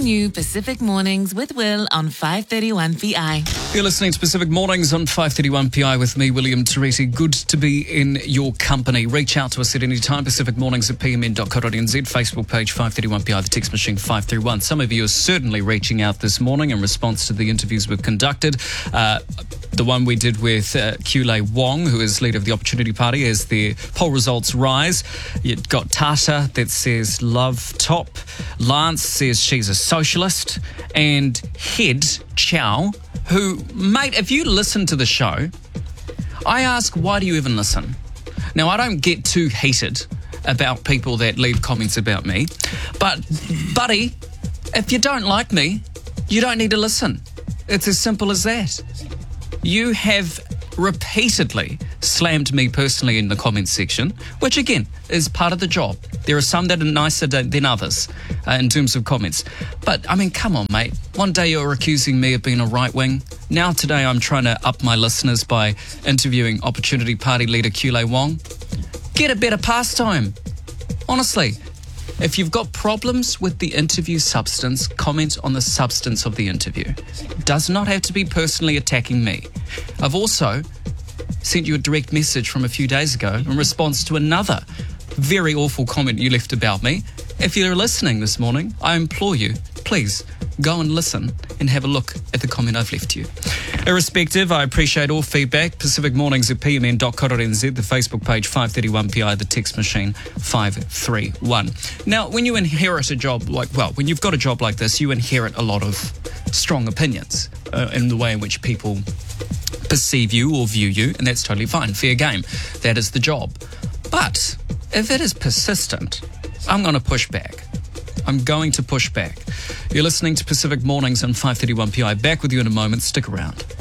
new Pacific Mornings with Will on 531 PI. You're listening to Pacific Mornings on 531 PI with me, William Teresi. Good to be in your company. Reach out to us at any time, pacificmornings@pmn.co.nz, Facebook page 531 PI, the text machine 531. Some of you are certainly reaching out this morning in response to the interviews we've conducted. The one we did with Kulei Wong, who is leader of the Opportunity Party, as the poll results rise. You've got Tata that says love top. Lance says she's a socialist. And Head Chow, who, mate, if you listen to the show, I ask, why do you even listen? Now, I don't get too heated about people that leave comments about me. But, buddy, if you don't like me, you don't need to listen. It's as simple as that. You have repeatedly slammed me personally in the comments section, which again is part of the job. There are some that are nicer than others in terms of comments. But I mean, come on, mate. One day you're accusing me of being a right wing. Now today I'm trying to up my listeners by interviewing Opportunity Party leader Kulei Wong. Get a better pastime. Honestly. If you've got problems with the interview substance, comment on the substance of the interview. It does not have to be personally attacking me. I've also sent you a direct message from a few days ago in response to another very awful comment you left about me. If you're listening this morning, I implore you, please go and listen and have a look at the comment I've left you. Irrespective, I appreciate all feedback. Pacific Mornings at pmn.co.nz, the Facebook page 531 PI, the text machine 531. Now, when you inherit a job when you've got a job like this, you inherit a lot of strong opinions in the way in which people perceive you or view you, and that's totally fine. Fair game. That is the job. But if it is persistent, I'm going to push back. I'm going to push back. You're listening to Pacific Mornings on 531 PI. Back with you in a moment. Stick around.